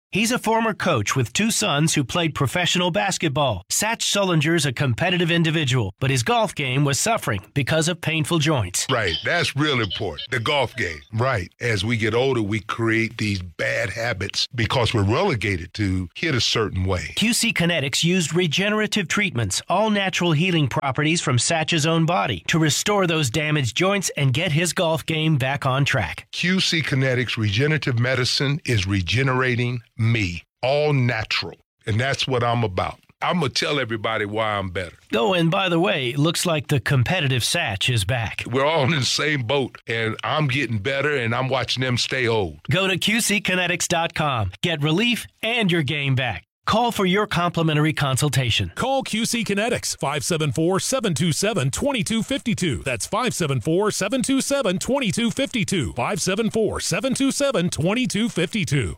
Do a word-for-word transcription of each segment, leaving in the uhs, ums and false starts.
He's a former coach with two sons who played professional basketball. Satch Sullinger's a competitive individual, but his golf game was suffering because of painful joints. Right. That's real important. The golf game. Right. As we get older, we create these bad habits because we're relegated to hit a certain way. Q C Kinetics used regenerative treatments, all natural healing properties from Satch's own body, to restore those damaged joints and get his golf game back on track. Q C Kinetics Regenerative Medicine is regenerating me, all natural. And that's what I'm about. I'm going to tell everybody why I'm better. Oh, and by the way, looks like the competitive Satch is back. We're all in the same boat, and I'm getting better, and I'm watching them stay old. Go to Q C kinetics dot com. Get relief and your game back. Call for your complimentary consultation. Call Q C Kinetics, five seven four, seven two seven, two two five two. That's five seven four, seven two seven, two two five two. five seven four, seven two seven, two two five two.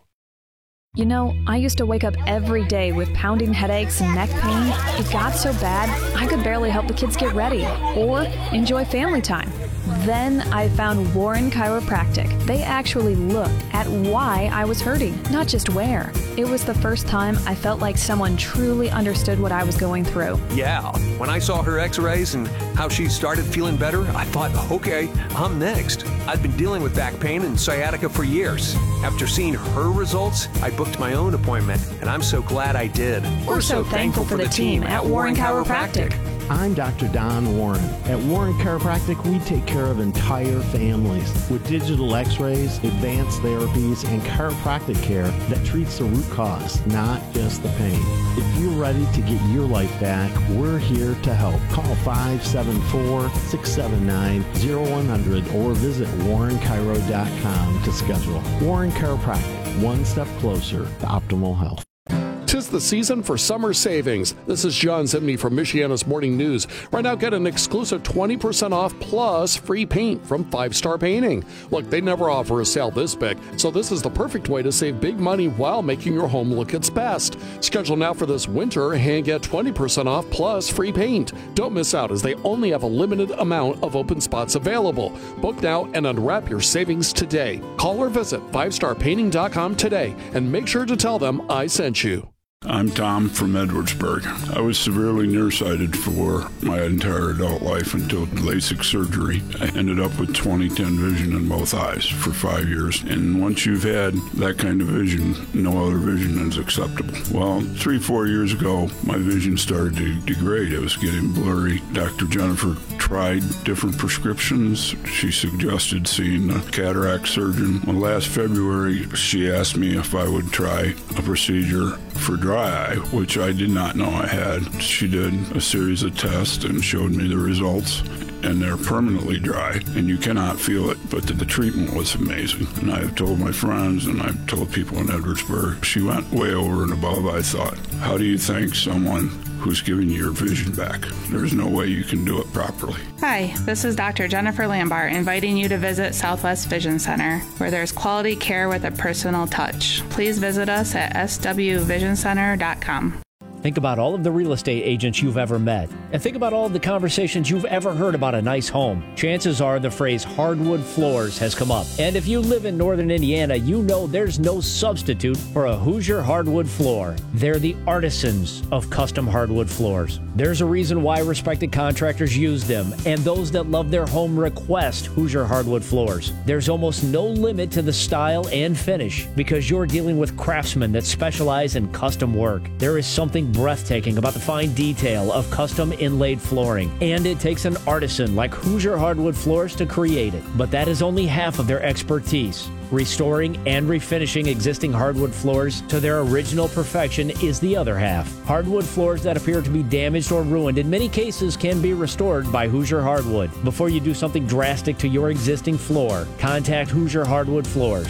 You know, I used to wake up every day with pounding headaches and neck pain. It got so bad, I could barely help the kids get ready or enjoy family time. Then I found Warren Chiropractic. They actually looked at why I was hurting, not just where. It was the first time I felt like someone truly understood what I was going through. Yeah, when I saw her x-rays and how she started feeling better, I thought, okay, I'm next. I'd been dealing with back pain and sciatica for years. After seeing her results, I booked my own appointment, and I'm so glad I did. We're so thankful for the team at Warren Chiropractic. I'm Doctor Don Warren. At Warren Chiropractic, we take care of entire families with digital x-rays, advanced therapies, and chiropractic care that treats the root cause, not just the pain. If you're ready to get your life back, we're here to help. Call five seven four, six seven nine, zero one zero zero or visit warren chiro dot com to schedule. Warren Chiropractic, one step closer to optimal health. 'Tis the season for summer savings. This is John Zimney from Michiana's Morning News. Right now, get an exclusive twenty percent off plus free paint from Five Star Painting. Look, they never offer a sale this big, so this is the perfect way to save big money while making your home look its best. Schedule now for this winter and get twenty percent off plus free paint. Don't miss out, as they only have a limited amount of open spots available. Book now and unwrap your savings today. Call or visit five star painting dot com today and make sure to tell them I sent you. I'm Tom from Edwardsburg. I was severely nearsighted for my entire adult life until LASIK surgery. I ended up with twenty ten vision in both eyes for five years. And once you've had that kind of vision, no other vision is acceptable. Well, three, four years ago, my vision started to degrade. It was getting blurry. Doctor Jennifer tried different prescriptions. She suggested seeing a cataract surgeon. Well, last February, she asked me if I would try a procedure for dry eye, which I did not know I had. She did a series of tests and showed me the results, and they're permanently dry, and you cannot feel it, but the, the treatment was amazing. And I've told my friends, and I've told people in Edwardsburg, she went way over and above, I thought. How do you thank someone who's giving you your vision back? There's no way you can do it properly. Hi, this is Doctor Jennifer Lambart inviting you to visit Southwest Vision Center, where there's quality care with a personal touch. Please visit us at s w vision center dot com. Think about all of the real estate agents you've ever met, and think about all of the conversations you've ever heard about a nice home. Chances are the phrase hardwood floors has come up. And if you live in northern Indiana, you know there's no substitute for a Hoosier hardwood floor. They're the artisans of custom hardwood floors. There's a reason why respected contractors use them, and those that love their home request Hoosier hardwood floors. There's almost no limit to the style and finish, because you're dealing with craftsmen that specialize in custom work. There is something breathtaking about the fine detail of custom inlaid flooring, and it takes an artisan like Hoosier Hardwood Floors to create it. But that is only half of their expertise. Restoring and refinishing existing hardwood floors to their original perfection is the other half. Hardwood floors that appear to be damaged or ruined in many cases can be restored by Hoosier Hardwood. Before you do something drastic to your existing floor, contact Hoosier Hardwood Floors.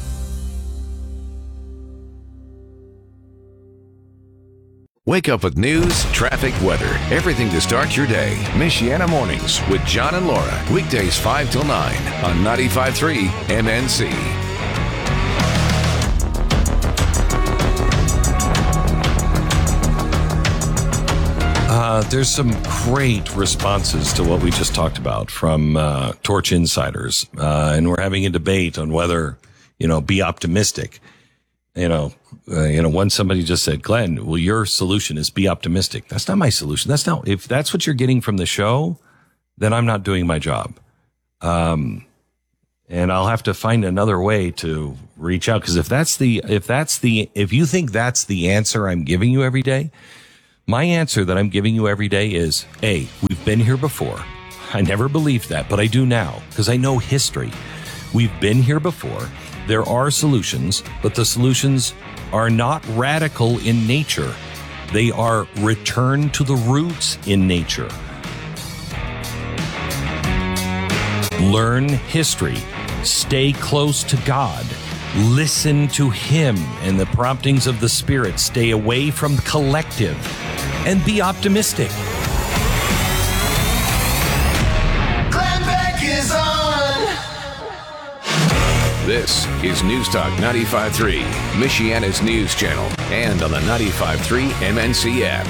Wake up with news, traffic, weather, everything to start your day. Michiana Mornings with John and Laura. Weekdays five till nine on ninety-five point three M N C. Uh, there's some great responses to what we just talked about from uh, Torch Insiders. Uh, and we're having a debate on whether, you know, be optimistic. you know, uh, you know, when somebody just said, Glenn, well, your solution is be optimistic. That's not my solution. That's not, if that's what you're getting from the show, then I'm not doing my job. Um, and I'll have to find another way to reach out. Cause if that's the, if that's the, if you think that's the answer I'm giving you every day, my answer that I'm giving you every day is, A, we've been here before. I never believed that, but I do now because I know history. We've been here before. There are solutions, but the solutions are not radical in nature. They are return to the roots in nature. Learn history. Stay close to God. Listen to Him and the promptings of the Spirit. Stay away from the collective and be optimistic. Glenn Beck is on. This is News Talk ninety-five point three, Michiana's news channel, and on the ninety-five point three M N C app.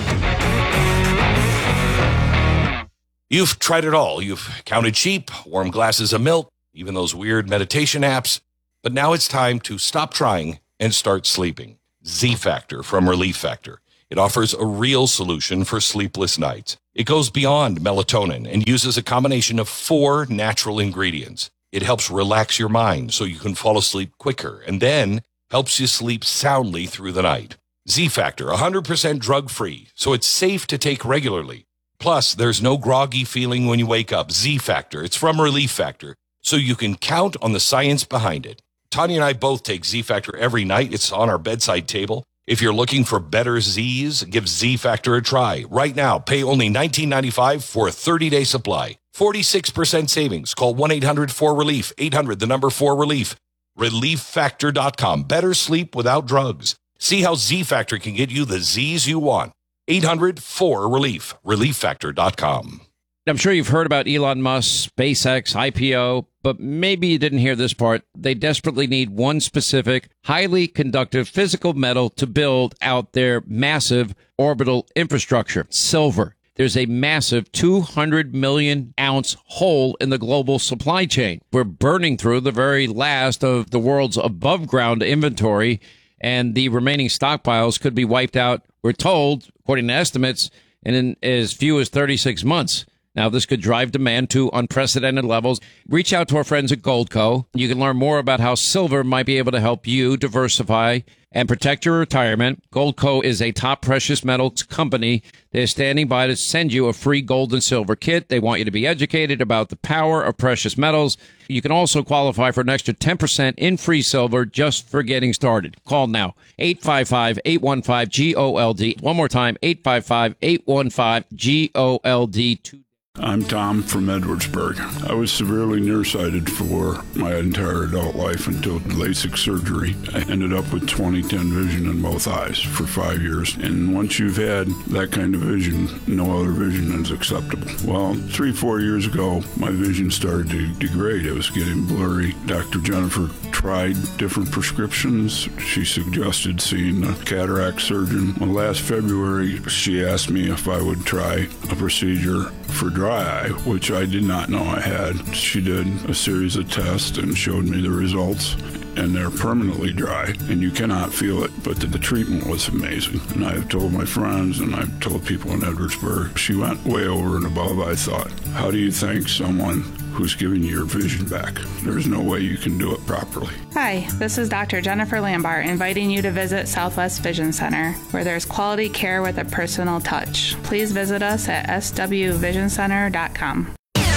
You've tried it all. You've counted sheep, warm glasses of milk, even those weird meditation apps. But now it's time to stop trying and start sleeping. Z-Factor from Relief Factor. It offers a real solution for sleepless nights. It goes beyond melatonin and uses a combination of four natural ingredients. It helps relax your mind so you can fall asleep quicker and then helps you sleep soundly through the night. Z-Factor, one hundred percent drug-free, so it's safe to take regularly. Plus, there's no groggy feeling when you wake up. Z-Factor, it's from Relief Factor, so you can count on the science behind it. Tanya and I both take Z-Factor every night. It's on our bedside table. If you're looking for better Z's, give Z-Factor a try. Right now, pay only nineteen ninety-five for a thirty-day supply. forty-six percent savings. Call one eight hundred four relief. eight hundred, the number four relief. relief factor dot com. Better sleep without drugs. See how Z-Factor can get you the Z's you want. eight hundred four relief. relief factor dot com. I'm sure you've heard about Elon Musk, SpaceX, I P O, but maybe you didn't hear this part. They desperately need one specific, highly conductive physical metal to build out their massive orbital infrastructure, silver. There's a massive two hundred million ounce hole in the global supply chain. We're burning through the very last of the world's above ground inventory, and the remaining stockpiles could be wiped out, we're told, according to estimates, in as few as thirty-six months. Now, this could drive demand to unprecedented levels. Reach out to our friends at Goldco. You can learn more about how silver might be able to help you diversify and protect your retirement. Goldco is a top precious metals company. They're standing by to send you a free gold and silver kit. They want you to be educated about the power of precious metals. You can also qualify for an extra ten percent in free silver just for getting started. Call now, eight five five, eight one five, G O L D. One more time, eight five five, eight one five, G O L D. I'm Tom from Edwardsburg. I was severely nearsighted for my entire adult life until LASIK surgery. I ended up with twenty ten vision in both eyes for five years. And once you've had that kind of vision, no other vision is acceptable. Well, three, four years ago, my vision started to degrade. It was getting blurry. Doctor Jennifer tried different prescriptions. She suggested seeing a cataract surgeon. Well, last February, she asked me if I would try a procedure for dry eye, which I did not know I had. She did a series of tests and showed me the results, and they're permanently dry, and you cannot feel it, but the, the treatment was amazing. And I've told my friends, and I've told people in Edwardsburg, she went way over and above, I thought. How do you thank someone who's giving you your vision back? There's no way you can do it properly. Hi, this is Doctor Jennifer Lambart inviting you to visit Southwest Vision Center, where there's quality care with a personal touch. Please visit us at S W vision center dot com.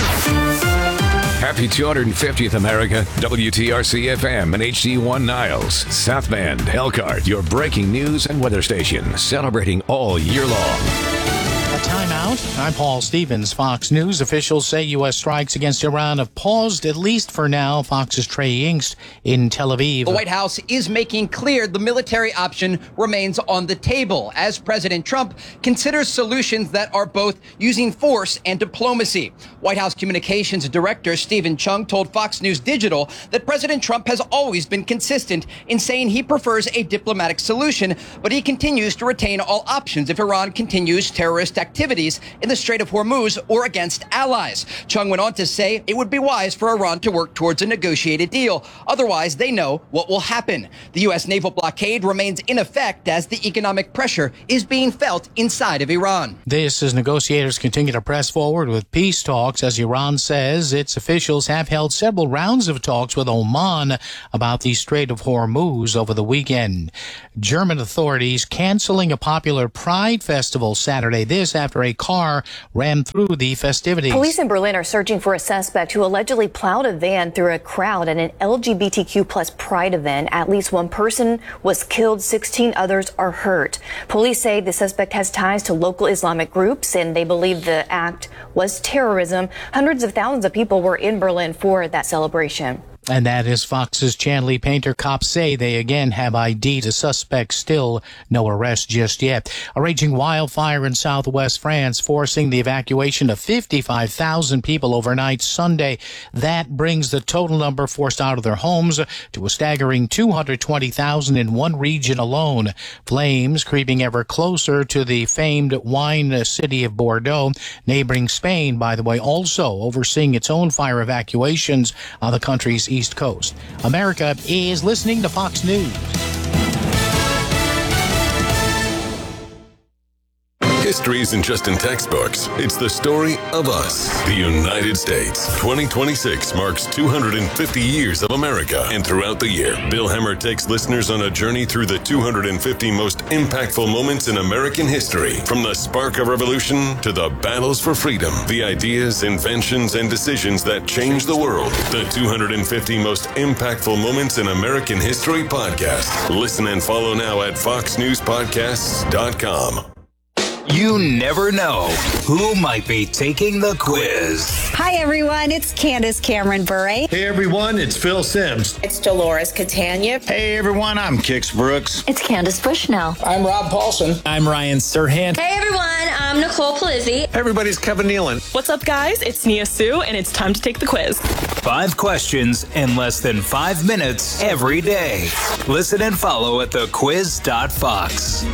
Happy two hundred fiftieth, America. W T R C F M and H D one Niles, South Bend, Elkhart, your breaking news and weather station, celebrating all year long. A timeout. I'm Paul Stevens. Fox News officials say U S strikes against Iran have paused, at least for now. Fox's Trey Yingst in Tel Aviv. The White House is making clear the military option remains on the table as President Trump considers solutions that are both using force and diplomacy. White House Communications Director Stephen Chung told Fox News Digital that President Trump has always been consistent in saying he prefers a diplomatic solution, but he continues to retain all options if Iran continues terrorist activities activities in the Strait of Hormuz or against allies. Chung went on to say it would be wise for Iran to work towards a negotiated deal. Otherwise, they know what will happen. The U S naval blockade remains in effect as the economic pressure is being felt inside of Iran. This as negotiators continue to press forward with peace talks, as Iran says its officials have held several rounds of talks with Oman about the Strait of Hormuz over the weekend. German authorities canceling a popular Pride festival Saturday. This after a car ran through the festivities. Police in Berlin are searching for a suspect who allegedly plowed a van through a crowd at an L G B T Q plus Pride event. At least one person was killed, sixteen others are hurt. Police say the suspect has ties to local Islamic groups and they believe the act was terrorism. Hundreds of thousands of people were in Berlin for that celebration. And that is Fox's Chanley Painter. Cops say they again have I D'd a suspect, still no arrest just yet. A raging wildfire in southwest France forcing the evacuation of fifty-five thousand people overnight Sunday. That brings the total number forced out of their homes to a staggering two hundred twenty thousand in one region alone. Flames creeping ever closer to the famed wine city of Bordeaux, neighboring Spain, by the way, also overseeing its own fire evacuations on the country's East Coast. America is listening to Fox News. History isn't just in textbooks. It's the story of us, the United States. twenty twenty-six marks two hundred fifty years of America. And throughout the year, Bill Hemmer takes listeners on a journey through the two hundred fifty most impactful moments in American history. From the spark of revolution to the battles for freedom, the ideas, inventions, and decisions that changed the world. The two hundred fifty most impactful moments in American history podcast. Listen and follow now at fox news podcasts dot com. You never know who might be taking the quiz. Hi, everyone. It's Candace Cameron Bure. Hey, everyone. It's Phil Sims. It's Dolores Catania. Hey, everyone. I'm Kix Brooks. It's Candace Bushnell. I'm Rob Paulson. I'm Ryan Serhant. Hey, everyone. I'm Nicole Palizzi. Hey, everybody. It's Kevin Nealon. What's up, guys? It's Nia Sue, and it's time to take the quiz. Five questions in less than five minutes every day. Listen and follow at the quiz dot fox.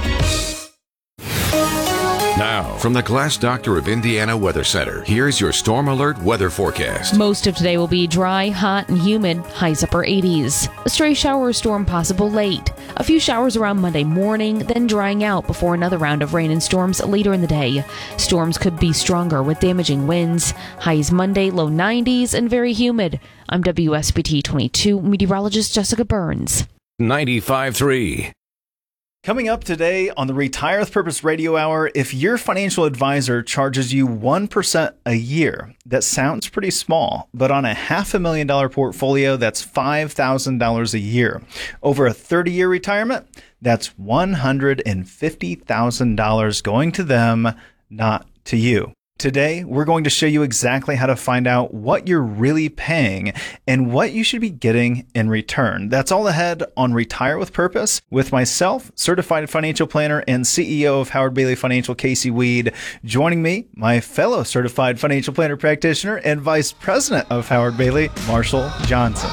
Now, from the Glass Doctor of Indiana Weather Center, here's your Storm Alert weather forecast. Most of today will be dry, hot, and humid, highs upper eighties. A stray shower or storm possible late. A few showers around Monday morning, then drying out before another round of rain and storms later in the day. Storms could be stronger with damaging winds. Highs Monday, low nineties, and very humid. I'm W S B T twenty-two meteorologist Jessica Burns. ninety-five point three. Coming up today on the Retire with Purpose Radio Hour, if your financial advisor charges you one percent a year, that sounds pretty small, but on a half a million dollar portfolio, that's five thousand dollars a year. Over a thirty-year retirement, that's one hundred fifty thousand dollars going to them, not to you. Today, we're going to show you exactly how to find out what you're really paying and what you should be getting in return. That's all ahead on Retire with Purpose with myself, certified financial planner and C E O of Howard Bailey Financial, Casey Weed. Joining me, my fellow certified financial planner practitioner and vice president of Howard Bailey, Marshall Johnson.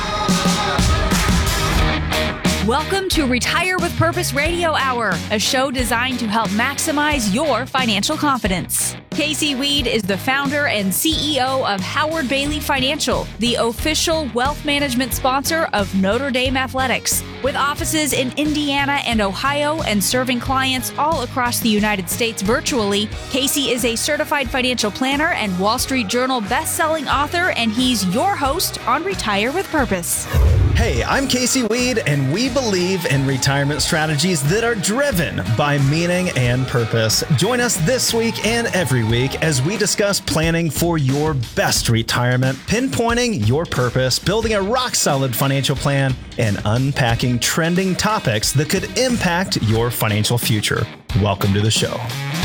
Welcome to Retire with Purpose Radio Hour, a show designed to help maximize your financial confidence. Casey Weed is the founder and C E O of Howard Bailey Financial, the official wealth management sponsor of Notre Dame Athletics. With offices in Indiana and Ohio and serving clients all across the United States virtually, Casey is a certified financial planner and Wall Street Journal best-selling author, and he's your host on Retire with Purpose. Hey, I'm Casey Weed, and we believe in retirement strategies that are driven by meaning and purpose. Join us this week and every week as we discuss planning for your best retirement, pinpointing your purpose, building a rock-solid financial plan, and unpacking trending topics that could impact your financial future. Welcome to the show.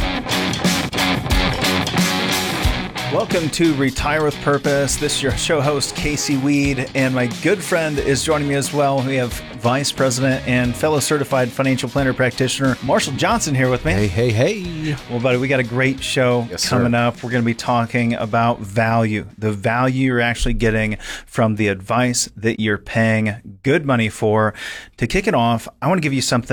Welcome to Retire with Purpose. This is your show host, Casey Weed, and my good friend is joining me as well. We have Vice President and fellow certified financial planner practitioner, Marshall Johnson, here with me. Hey, hey, hey. Well, buddy, we got a great show yes, coming sir. up. We're going to be talking about value, the value you're actually getting from the advice that you're paying good money for. To kick it off, I want to give you something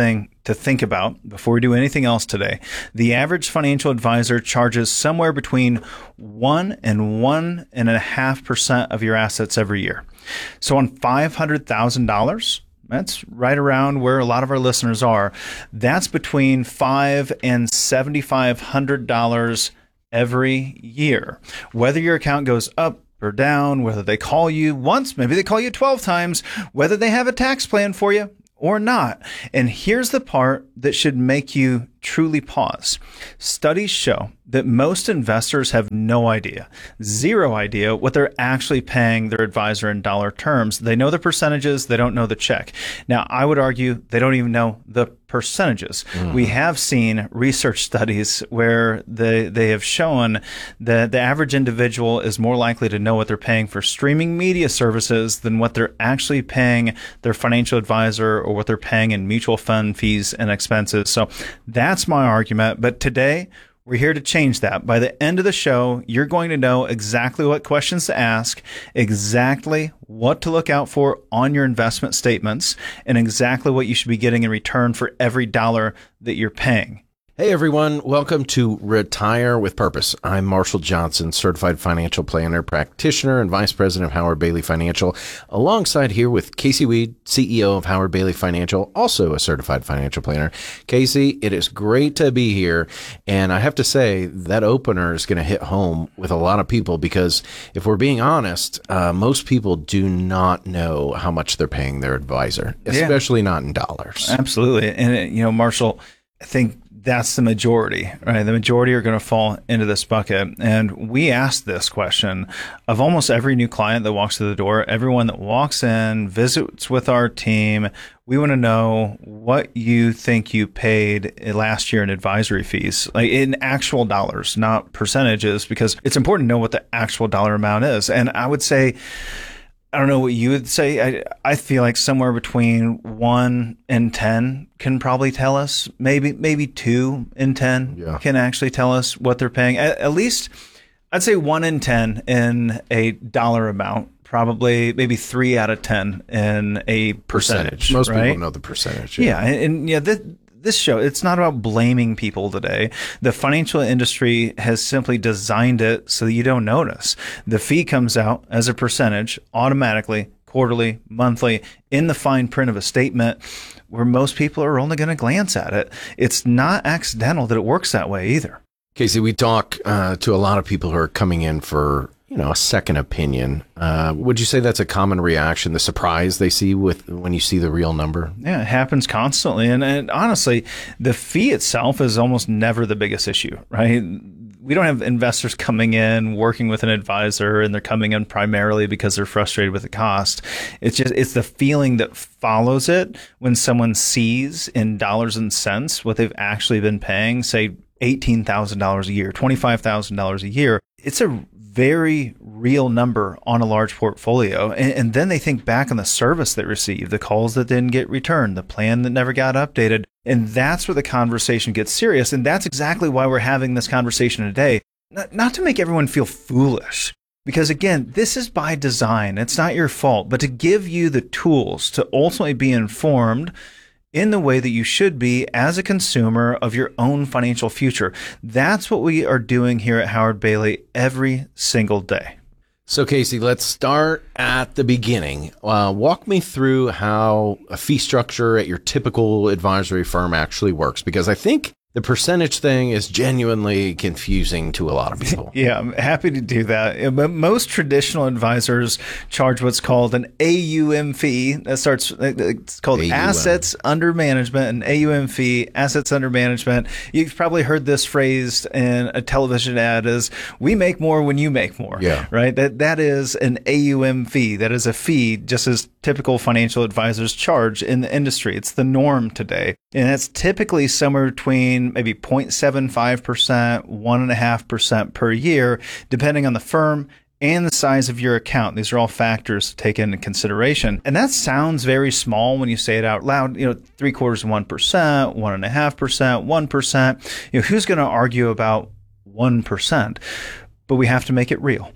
to think about before we do anything else today. The average financial advisor charges somewhere between one and one and a half percent of your assets every year. So on five hundred thousand dollars, that's right around where a lot of our listeners are. That's between five and seventy five hundred dollars every year. Whether your account goes up or down, whether they call you once, maybe they call you twelve times, whether they have a tax plan for you or not. And here's the part that should make you truly pause. Studies show that most investors have no idea, zero idea what they're actually paying their advisor in dollar terms. They know the percentages, they don't know the check. Now, I would argue they don't even know the percentages. Mm. We have seen research studies where they, they have shown that the average individual is more likely to know what they're paying for streaming media services than what they're actually paying their financial advisor or what they're paying in mutual fund fees and expenses. So that's my argument. But today, we're here to change that. By the end of the show, you're going to know exactly what questions to ask, exactly what to look out for on your investment statements, and exactly what you should be getting in return for every dollar that you're paying. Hey everyone, welcome to Retire with Purpose. I'm Marshall Johnson, certified financial planner, practitioner, and vice president of Howard Bailey Financial, alongside here with Casey Weed, C E O of Howard Bailey Financial, also a certified financial planner. Casey, it is great to be here, and I have to say that opener is going to hit home with a lot of people because if we're being honest, uh, most people do not know how much they're paying their advisor, especially yeah. not in dollars. Absolutely. And, you know, Marshall, I think that's the majority, right? The majority are going to fall into this bucket. And we asked this question of almost every new client that walks through the door, everyone that walks in, visits with our team. We want to know what you think you paid last year in advisory fees, like in actual dollars, not percentages, because it's important to know what the actual dollar amount is. And I would say, I don't know what you would say. I I feel like somewhere between one and ten can probably tell us. Maybe maybe two and ten yeah. can actually tell us what they're paying. At, at least, I'd say one in ten in a dollar amount. Probably maybe three out of ten in a percentage. percentage. Most right? people know the percentage. Yeah, yeah and, and yeah. This, This show, it's not about blaming people today. The financial industry has simply designed it so that you don't notice. The fee comes out as a percentage automatically, quarterly, monthly, in the fine print of a statement where most people are only going to glance at it. It's not accidental that it works that way either. Casey, we talk uh, to a lot of people who are coming in for you know, a second opinion. Uh, would you say that's a common reaction, the surprise they see with when you see the real number? Yeah, it happens constantly. And, and honestly, the fee itself is almost never the biggest issue, right? We don't have investors coming in, working with an advisor, and they're coming in primarily because they're frustrated with the cost. It's just, it's the feeling that follows it when someone sees in dollars and cents what they've actually been paying, say eighteen thousand dollars a year, twenty-five thousand dollars a year. It's a very real number on a large portfolio. And, and then they think back on the service they received, the calls that didn't get returned, the plan that never got updated. And that's where the conversation gets serious. And that's exactly why we're having this conversation today. Not, not to make everyone feel foolish, because again, this is by design. It's not your fault, but to give you the tools to ultimately be informed in the way that you should be as a consumer of your own financial future. That's what we are doing here at Howard Bailey every single day. So, Casey, let's start at the beginning. Uh, walk me through how a fee structure at your typical advisory firm actually works, because I think the percentage thing is genuinely confusing to a lot of people. Yeah, I'm happy to do that. But most traditional advisors charge what's called an A U M fee. That starts, it's called A U M. Assets Under Management, an A U M fee, Assets Under Management. You've probably heard this phrased in a television ad as, we make more when you make more. Yeah. Right? That That is an A U M fee. That is a fee just as typical financial advisors charge in the industry. It's the norm today. And it's typically somewhere between maybe zero point seven five percent, one point five percent per year, depending on the firm and the size of your account. These are all factors to take into consideration. And that sounds very small when you say it out loud. You know, three quarters of one percent, one point five percent, one percent. You know, who's going to argue about one percent? But we have to make it real.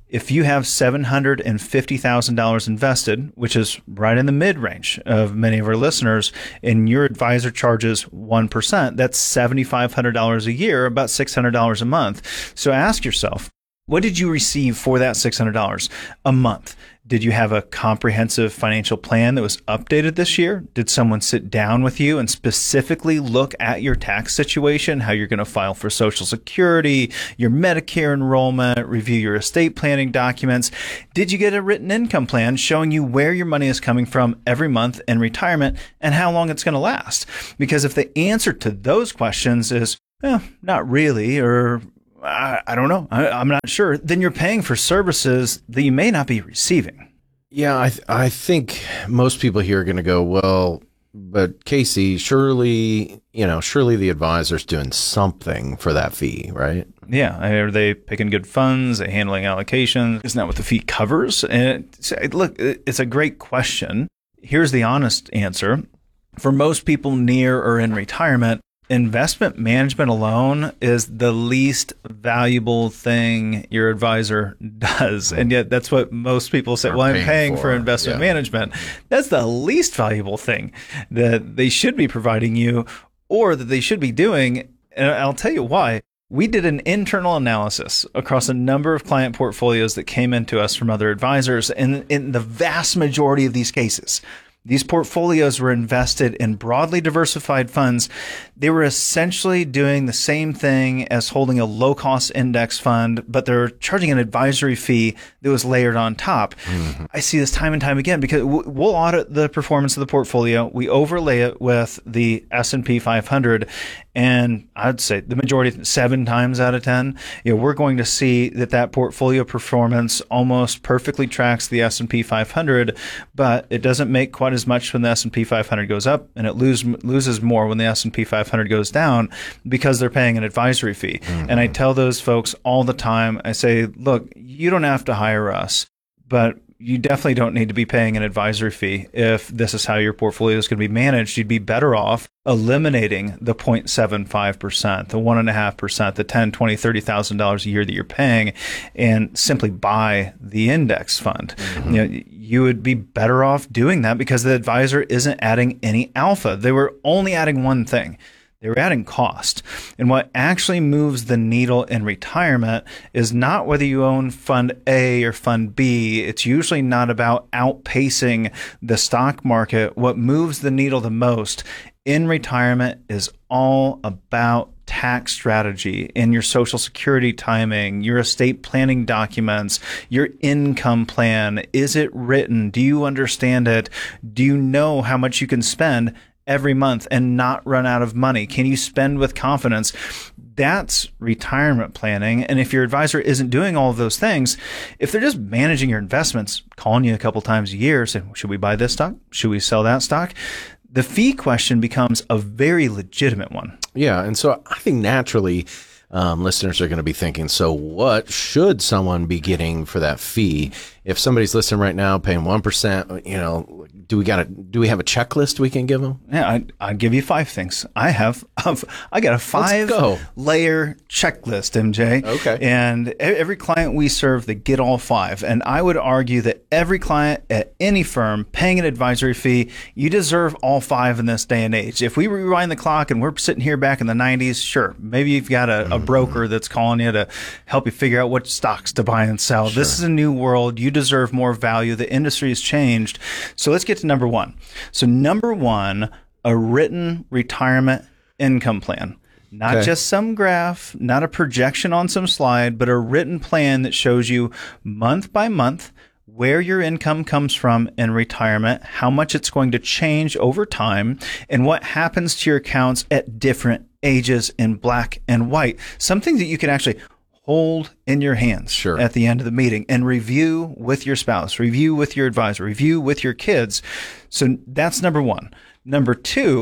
If you have seven hundred fifty thousand dollars invested, which is right in the mid-range of many of our listeners, and your advisor charges one percent, that's seven thousand five hundred dollars a year, about six hundred dollars a month. So ask yourself, what did you receive for that six hundred dollars a month? Did you have a comprehensive financial plan that was updated this year? Did someone sit down with you and specifically look at your tax situation, how you're going to file for Social Security, your Medicare enrollment, review your estate planning documents? Did you get a written income plan showing you where your money is coming from every month in retirement and how long it's going to last? Because if the answer to those questions is, eh, not really, or I, I don't know, I, I'm not sure, then you're paying for services that you may not be receiving. Yeah, I th- I think most people here are going to go, well, but Casey, surely, you know, surely the advisor's doing something for that fee, right? Yeah. Are they picking good funds? Are they handling allocations? Isn't that what the fee covers? And it, look, it's a great question. Here's the honest answer. For most people near or in retirement, investment management alone is the least valuable thing your advisor does. And yet that's what most people say, well, I'm paying, paying for, for investment yeah. management. That's the least valuable thing that they should be providing you or that they should be doing. And I'll tell you why. We did an internal analysis across a number of client portfolios that came into us from other advisors. And in the vast majority of these cases, these portfolios were invested in broadly diversified funds. They were essentially doing the same thing as holding a low-cost index fund, but they're charging an advisory fee that was layered on top. Mm-hmm. I see this time and time again because we'll audit the performance of the portfolio. We overlay it with the S and P five hundred, and I'd say the majority, seven times out of ten, you know, we're going to see that that portfolio performance almost perfectly tracks the S and P five hundred, but it doesn't make quite as much when the S and P five hundred goes up, and it lose, loses more when the S and P five hundred goes down because they're paying an advisory fee. Mm-hmm. And I tell those folks all the time, I say, look, you don't have to hire us, but you definitely don't need to be paying an advisory fee if this is how your portfolio is going to be managed. You'd be better off eliminating the zero point seven five percent, the one point five percent, the ten thousand dollars, twenty thousand dollars, thirty thousand dollars a year that you're paying, and simply buy the index fund. Mm-hmm. You know, you would be better off doing that because the advisor isn't adding any alpha. They were only adding one thing. They were adding cost. And what actually moves the needle in retirement is not whether you own Fund A or Fund B. It's usually not about outpacing the stock market. What moves the needle the most in retirement is all about tax strategy and your Social Security timing, your estate planning documents, your income plan. Is it written? Do you understand it? Do you know how much you can spend every month and not run out of money? Can you spend with confidence? That's retirement planning. And if your advisor isn't doing all of those things, if they're just managing your investments, calling you a couple times a year, saying, should we buy this stock? Should we sell that stock? The fee question becomes a very legitimate one. Yeah. And so I think naturally, um, listeners are going to be thinking, so what should someone be getting for that fee? If somebody's listening right now, paying one percent, you know, do we got a, do we have a checklist we can give them? Yeah, I'd, I'd give you five things. I have, I got a five go. layer checklist, M J. Okay. And every client we serve, they get all five. And I would argue that every client at any firm paying an advisory fee, you deserve all five in this day and age. If we rewind the clock and we're sitting here back in the nineties, sure, maybe you've got a, mm-hmm. a broker that's calling you to help you figure out what stocks to buy and sell. Sure. This is a new world. You deserve more value. The industry has changed. So let's get to number one. So number one, a written retirement income plan. Not okay. just some graph, not a projection on some slide, but a written plan that shows you month by month where your income comes from in retirement, how much it's going to change over time, and what happens to your accounts at different ages in black and white. Something that you can actually hold in your hands sure. at the end of the meeting and review with your spouse, review with your advisor, review with your kids. So that's number one. Number two,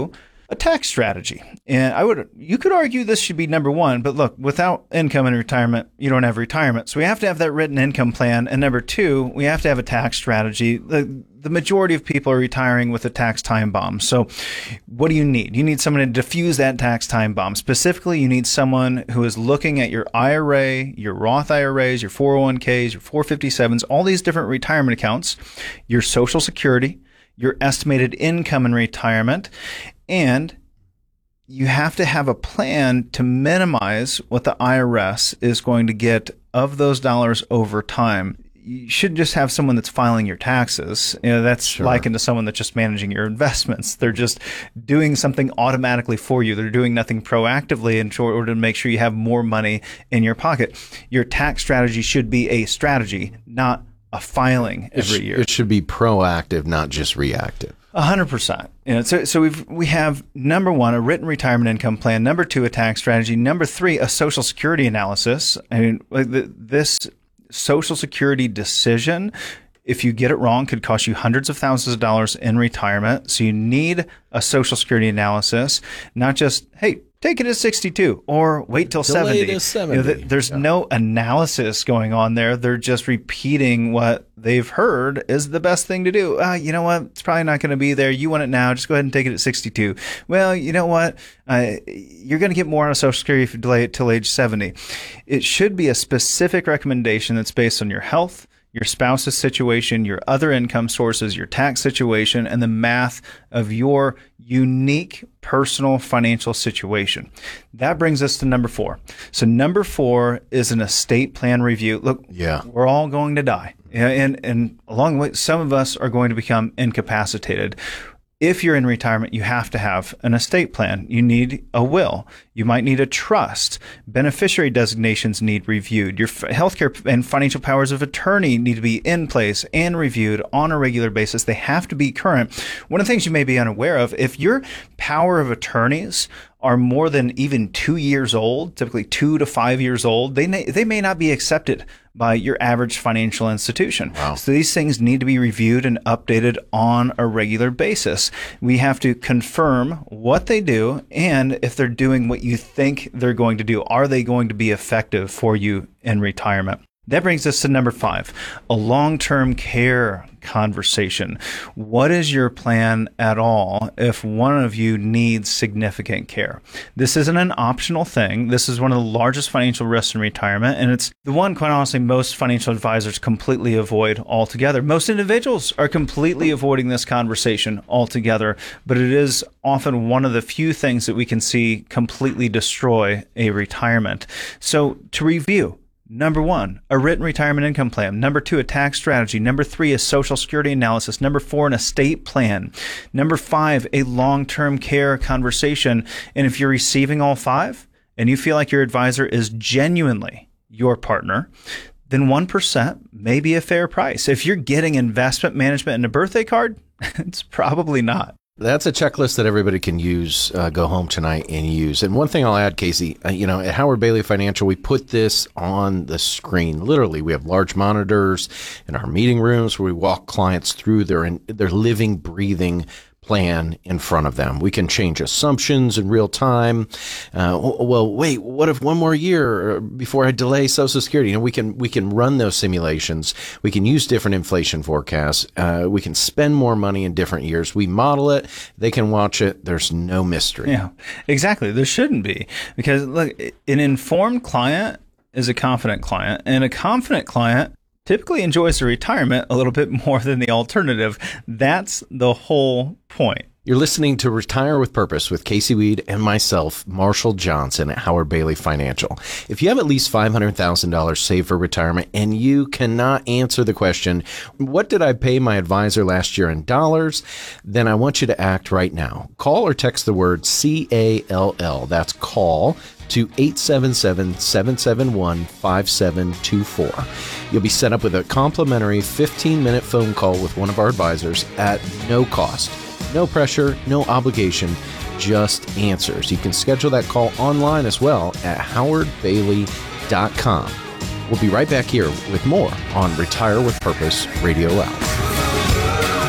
a tax strategy. And I would, you could argue this should be number one, but look, without income in retirement, you don't have retirement. So we have to have that written income plan. And number two, we have to have a tax strategy. The, the majority of people are retiring with a tax time bomb. So what do you need? You need someone to diffuse that tax time bomb. Specifically, you need someone who is looking at your I R A, your Roth I R As, your four oh one k's, your four fifty-sevens, all these different retirement accounts, your Social Security, your estimated income in retirement, and you have to have a plan to minimize what the I R S is going to get of those dollars over time. You shouldn't just have someone that's filing your taxes. You know, that's sure. likened to someone that's just managing your investments. They're just doing something automatically for you. They're doing nothing proactively in order to make sure you have more money in your pocket. Your tax strategy should be a strategy, not a filing every it sh- year. It should be proactive, not just reactive. A hundred percent. You know, so so we've we have number one, a written retirement income plan. Number two, a tax strategy. Number three, a Social Security analysis. I mean, like the, this Social Security decision, if you get it wrong, could cost you hundreds of thousands of dollars in retirement. So you need a Social Security analysis, not just, hey, take it at sixty-two or wait till Delay seventy. it to seventy. You know, th- there's yeah. no analysis going on there. They're just repeating what they've heard is the best thing to do. Uh, you know what? It's probably not going to be there. You want it now. Just go ahead and take it at sixty-two. Well, you know what? Uh, you're going to get more out of Social Security if you delay it till age seventy. It should be a specific recommendation that's based on your health, your spouse's situation, your other income sources, your tax situation, and the math of your unique personal financial situation. That brings us to number four. So number four is an estate plan review. Look, yeah. we're all going to die. And, and along the way, some of us are going to become incapacitated. If you're in retirement, you have to have an estate plan. You need a will. You might need a trust. Beneficiary designations need reviewed. Your healthcare and financial powers of attorney need to be in place and reviewed on a regular basis. They have to be current. One of the things you may be unaware of, if your power of attorneys are more than even two years old, typically two to five years old, they may, they may not be accepted by your average financial institution. Wow. So these things need to be reviewed and updated on a regular basis. We have to confirm what they do and if they're doing what you think they're going to do. Are they going to be effective for you in retirement? That brings us to number five, a long-term care conversation. What is your plan at all if one of you needs significant care? This isn't an optional thing. This is one of the largest financial risks in retirement, and it's the one, quite honestly, most financial advisors completely avoid altogether. Most individuals are completely avoiding this conversation altogether, but it is often one of the few things that we can see completely destroy a retirement. So to review, number one, a written retirement income plan. Number two, a tax strategy. Number three, a Social Security analysis. Number four, an estate plan. Number five, a long-term care conversation. And if you're receiving all five and you feel like your advisor is genuinely your partner, then one percent may be a fair price. If you're getting investment management and a birthday card, it's probably not. That's a checklist that everybody can use, uh, go home tonight and use. And one thing I'll add, Casey, uh, you know, at Howard Bailey Financial, we put this on the screen. Literally, we have large monitors in our meeting rooms where we walk clients through their, their living, breathing plan in front of them. We can change assumptions in real time. Uh, well, wait, what if one more year before I delay Social Security? You know, we can we can run those simulations. We can use different inflation forecasts. Uh, we can spend more money in different years. We model it. They can watch it. There's no mystery. Yeah, exactly. There shouldn't be, because look, an informed client is a confident client, and a confident client typically enjoys their retirement a little bit more than the alternative. That's the whole point. You're listening to Retire with Purpose with Casey Weed and myself, Marshall Johnson at Howard Bailey Financial. If you have at least five hundred thousand dollars saved for retirement and you cannot answer the question, what did I pay my advisor last year in dollars? Then I want you to act right now. Call or text the word C A L L. That's call to eight seven seven, seven seven one, five seven two four. You'll be set up with a complimentary fifteen minute phone call with one of our advisors at no cost. No pressure, no obligation, just answers. You can schedule that call online as well at howard bailey dot com. We'll be right back here with more on Retire with Purpose Radio Hour.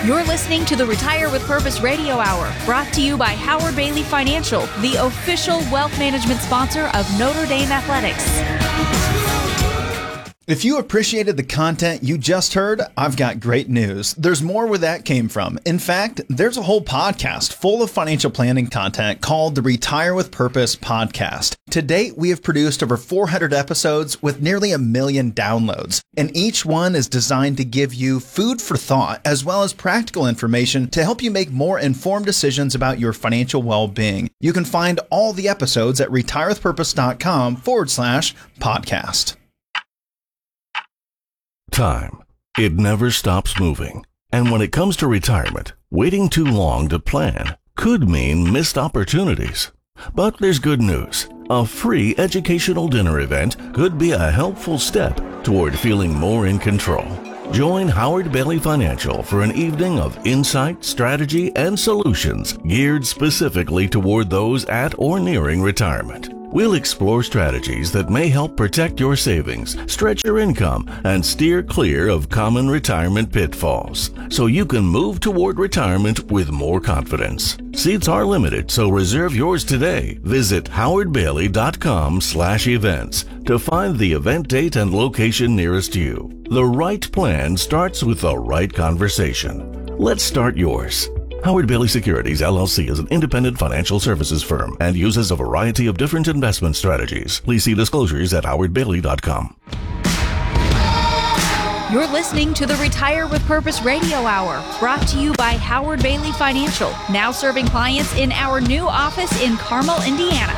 You're listening to the Retire with Purpose Radio Hour, brought to you by Howard Bailey Financial, the official wealth management sponsor of Notre Dame Athletics. If you appreciated the content you just heard, I've got great news. There's more where that came from. In fact, there's a whole podcast full of financial planning content called the Retire with Purpose podcast. To date, we have produced over four hundred episodes with nearly a million downloads, and each one is designed to give you food for thought as well as practical information to help you make more informed decisions about your financial well-being. You can find all the episodes at retirewithpurpose.com forward slash podcast. Time. It never stops moving. And when it comes to retirement, waiting too long to plan could mean missed opportunities. But there's good news. A free educational dinner event could be a helpful step toward feeling more in control. Join Howard Bailey Financial for an evening of insight, strategy, and solutions geared specifically toward those at or nearing retirement. We'll explore strategies that may help protect your savings, stretch your income, and steer clear of common retirement pitfalls, so you can move toward retirement with more confidence. Seats are limited, so reserve yours today. Visit howardbailey.com slash events to find the event date and location nearest you. The right plan starts with the right conversation. Let's start yours. Howard Bailey Securities, L L C is an independent financial services firm and uses a variety of different investment strategies. Please see disclosures at howard bailey dot com. You're listening to the Retire with Purpose Radio Hour, brought to you by Howard Bailey Financial, now serving clients in our new office in Carmel, Indiana.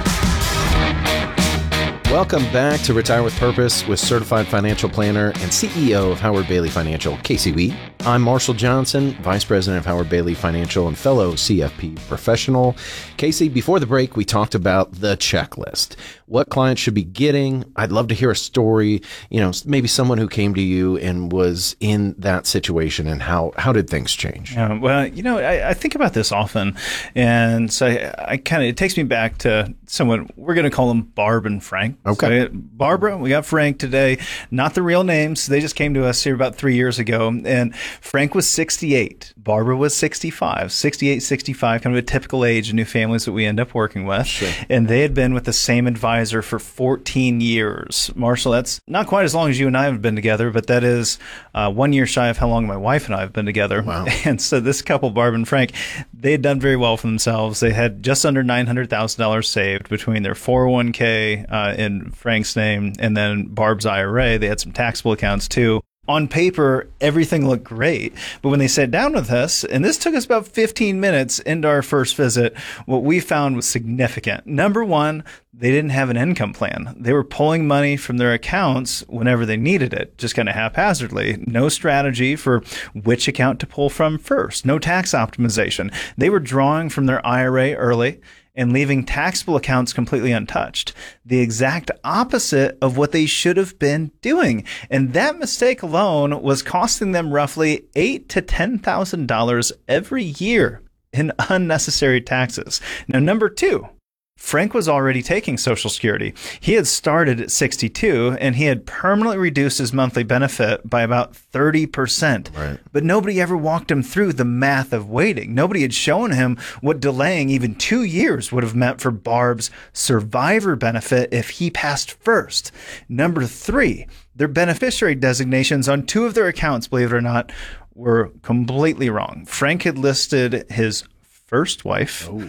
Welcome back to Retire with Purpose with certified financial planner and C E O of Howard Bailey Financial, Casey Weed. I'm Marshall Johnson, Vice President of Howard Bailey Financial and fellow C F P professional. Casey, before the break, we talked about the checklist, what clients should be getting. I'd love to hear a story, you know, maybe someone who came to you and was in that situation, and how, how did things change? Yeah, well, you know, I, I think about this often, and so I, I kind of, it takes me back to someone, we're going to call them Barb and Frank. Okay. So, Barbara, we got Frank today, not the real names. They just came to us here about three years ago, and Frank was sixty-eight. Barbara was sixty-five. sixty-eight, sixty-five, kind of a typical age of new families that we end up working with. Sure. And they had been with the same advisor for fourteen years. Marshall, that's not quite as long as you and I have been together, but that is uh, one year shy of how long my wife and I have been together. Wow. And so this couple, Barb and Frank, they had done very well for themselves. They had just under nine hundred thousand dollars saved between their four oh one k uh, in Frank's name and then Barb's I R A. They had some taxable accounts too. On paper, everything looked great, but when they sat down with us, and this took us about fifteen minutes into our first visit, what we found was significant. Number one, they didn't have an income plan. They were pulling money from their accounts whenever they needed it, just kind of haphazardly. No strategy for which account to pull from first. No tax optimization. They were drawing from their I R A early and leaving taxable accounts completely untouched. The exact opposite of what they should have been doing. And that mistake alone was costing them roughly eight thousand to ten thousand dollars every year in unnecessary taxes. Now, number two, Frank was already taking Social Security. He had started at sixty-two, and he had permanently reduced his monthly benefit by about thirty percent. Right. But nobody ever walked him through the math of waiting. Nobody had shown him what delaying even two years would have meant for Barb's survivor benefit if he passed first. Number three, their beneficiary designations on two of their accounts, believe it or not, were completely wrong. Frank had listed his first wife. Oh.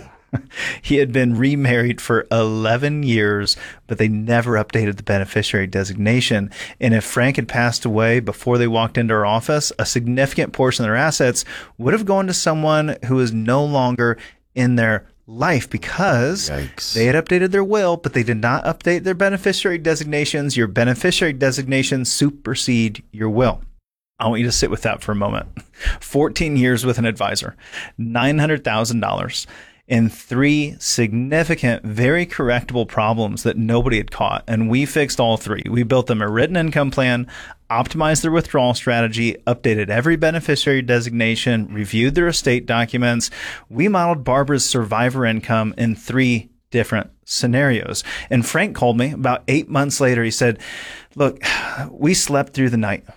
He had been remarried for eleven years, but they never updated the beneficiary designation. And if Frank had passed away before they walked into our office, a significant portion of their assets would have gone to someone who is no longer in their life because Yikes. They had updated their will, but they did not update their beneficiary designations. Your beneficiary designations supersede your will. I want you to sit with that for a moment. fourteen years with an advisor, nine hundred thousand dollars. And three significant, very correctable problems that nobody had caught. And we fixed all three. We built them a written income plan, optimized their withdrawal strategy, updated every beneficiary designation, reviewed their estate documents. We modeled Barbara's survivor income in three different scenarios. And Frank called me about eight months later. He said, look, we slept through the night.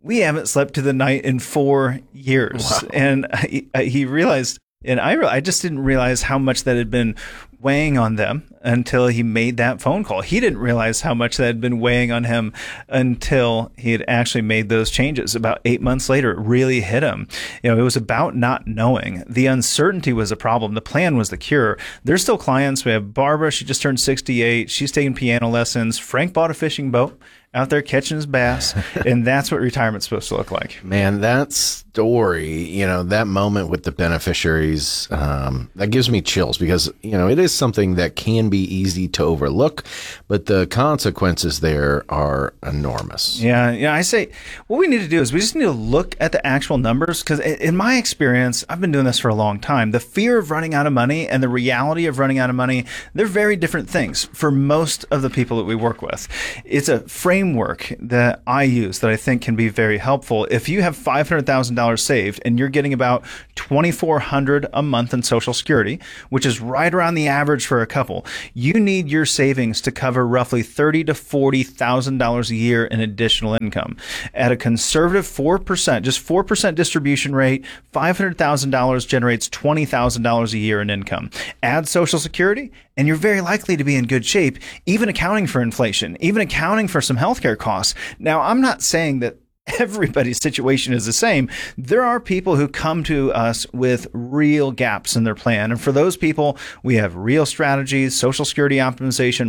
we haven't slept through the night in four years. Wow. And he, he realized, and I, I just didn't realize how much that had been weighing on them until he made that phone call. He didn't realize how much that had been weighing on him until he had actually made those changes. About eight months later, it really hit him. You know, it was about not knowing. The uncertainty was a problem. The plan was the cure. There's still clients. We have Barbara. She just turned sixty-eight. She's taking piano lessons. Frank bought a fishing boat out there catching his bass. And that's what retirement's supposed to look like. Man, that story, you know, that moment with the beneficiaries, um, that gives me chills because, you know, it is something that can be easy to overlook, but the consequences there are enormous. Yeah, yeah. I say what we need to do is we just need to look at the actual numbers because in my experience, I've been doing this for a long time. The fear of running out of money and the reality of running out of money, they're very different things for most of the people that we work with. It's a framework that I use that I think can be very helpful. If you have five hundred thousand dollars saved and you're getting about twenty-four hundred dollars a month in Social Security, which is right around the average for a couple, you need your savings to cover roughly thirty thousand to forty thousand dollars a year in additional income. At a conservative four percent, just four percent distribution rate, five hundred thousand dollars generates twenty thousand dollars a year in income. Add Social Security, and you're very likely to be in good shape, even accounting for inflation, even accounting for some healthcare costs. Now, I'm not saying that everybody's situation is the same. There are people who come to us with real gaps in their plan. And for those people, we have real strategies, Social Security optimization,